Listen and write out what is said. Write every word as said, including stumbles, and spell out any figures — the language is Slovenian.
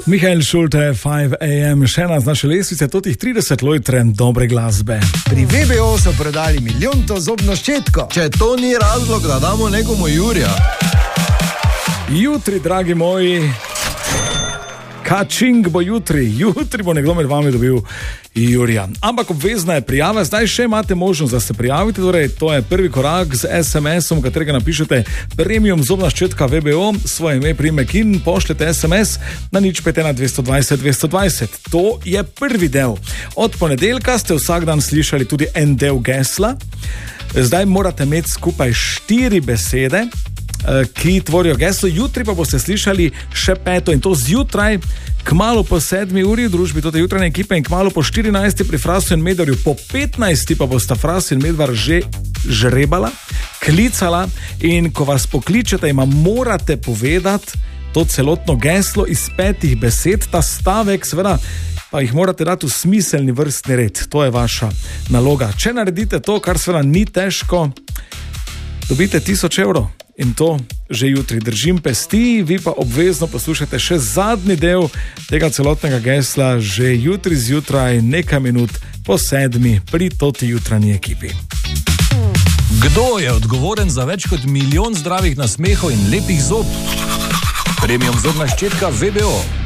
Mihael Schulte, five a m, še ena z naše lestvice, totih trideset lojtrem dobre glasbe. Pri V B O so prodali milijonto zobno ščetko. Če to ni razlog, da damo nekomu Jurija. Jutri, dragi moji, kačing bo jutri, jutri bo nekdo med vami dobil Jurija. Ampak obvezna je prijava, zdaj še imate možnost, da se prijavite, torej to je prvi korak z es em esom, katerega napišete premium zobna ščetka V B O, svoje ime, priimek in pošljete es em es na nič pet ena dvesto dvajset dvesto dvajset. To je prvi del. Od ponedeljka ste vsak dan slišali tudi en del gesla, zdaj morate imeti skupaj štiri besede, ki tvorijo geslo, jutri pa boste slišali še peto in to zjutraj, kmalu po sedmi uri v družbi tote jutranje ekipe in kmalu po štirinajsti pri Frasu in Medvarju, po petnajsti pa bosta Fras in Medvar že žrebala, klicala in ko vas pokličete, ima morate povedati to celotno geslo iz petih besed, ta stavek, seveda, pa jih morate dati v smiselni vrstni red, to je vaša naloga. Če naredite to, kar seveda ni težko, dobite tisoč evrov. In to že jutri. Držim pesti, vi pa obvezno poslušajte še zadnji del tega celotnega gesla že jutri zjutraj, nekaj minut po sedmi pri toti jutranji ekipi. Kdo je odgovoren za več kot milijon zdravih nasmehov in lepih zob? Premium zobna ščetka V B O.